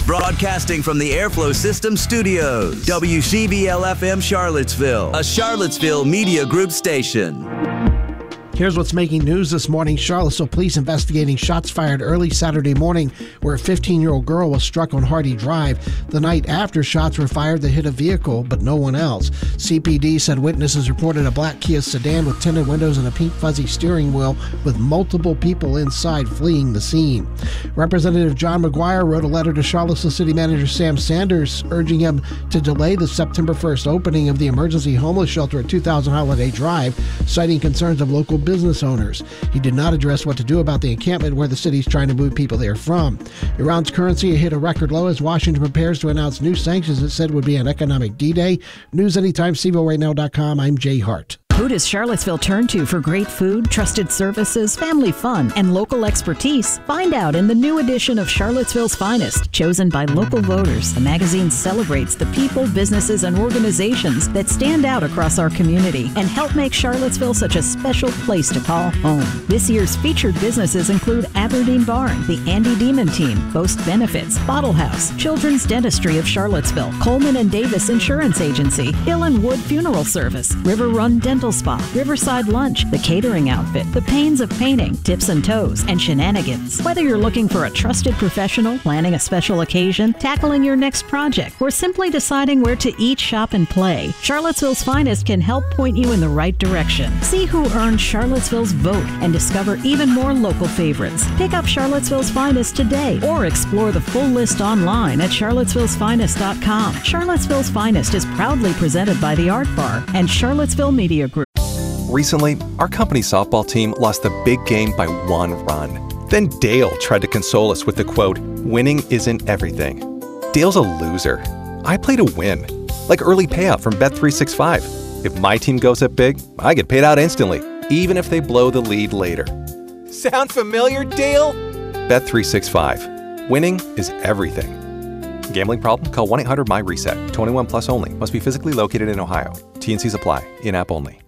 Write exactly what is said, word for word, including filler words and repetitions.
Broadcasting from the Airflow System Studios. W C B L F M Charlottesville, a Charlottesville Media Group station. Here's what's making news this morning. Charlottesville police investigating shots fired early Saturday morning where a fifteen-year-old girl was struck on Hardy Drive. The night after, shots were fired that hit a vehicle, but no one else. C P D said witnesses reported a black Kia sedan with tinted windows and a pink fuzzy steering wheel with multiple people inside fleeing the scene. Representative John McGuire wrote a letter to Charlottesville City Manager Sam Sanders urging him to delay the September first opening of the emergency homeless shelter at two thousand Holiday Drive, citing concerns of local business owners. He did not address what to do about the encampment where the city's trying to move people there from. Iran's currency hit a record low as Washington prepares to announce new sanctions it said would be an economic D-Day. News anytime, C V O right now dot com. I'm Jay Hart. Who does Charlottesville turn to for great food, trusted services, family fun, and local expertise? Find out in the new edition of Charlottesville's Finest, chosen by local voters. The magazine celebrates the people, businesses, and organizations that stand out across our community and help make Charlottesville such a special place to call home. This year's featured businesses include Aberdeen Barn, the Andy Demon Team, Boast Benefits, Bottle House, Children's Dentistry of Charlottesville, Coleman and Davis Insurance Agency, Hill and Wood Funeral Service, River Run Dental Spa, Riverside Lunch, The Catering Outfit, The Pains of Painting, Tips and Toes, and Shenanigans. Whether you're looking for a trusted professional, planning a special occasion, tackling your next project, or simply deciding where to eat, shop, and play, Charlottesville's Finest can help point you in the right direction. See who earned Charlottesville's vote and discover even more local favorites. Pick up Charlottesville's Finest today or explore the full list online at charlottesvilles finest dot com. Charlottesville's Finest is proudly presented by the Art Bar and Charlottesville Media Group. Recently, our company's softball team lost the big game by one run. Then Dale tried to console us with the quote, "Winning isn't everything." Dale's a loser. I play to win, like early payout from Bet three sixty-five. If my team goes up big, I get paid out instantly, even if they blow the lead later. Sound familiar, Dale? Bet three sixty-five. Winning is everything. Gambling problem? Call one eight hundred M Y RESET. twenty-one plus only. Must be physically located in Ohio. T and Cs apply. In-app only.